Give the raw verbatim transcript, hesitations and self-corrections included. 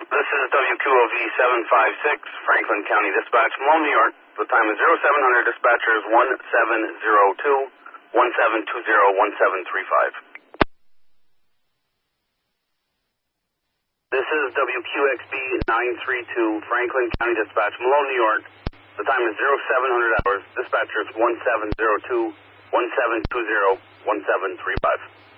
This is W Q O V seven five six, Franklin County Dispatch, Malone, New York. The time is zero seven hundred. Dispatchers one seven zero two, one seven two zero, one seven three five. This is W Q X B nine three two, Franklin County Dispatch, Malone, New York. The time is zero seven hundred hours. Dispatchers one seven zero two, one seven two zero, one seven three five.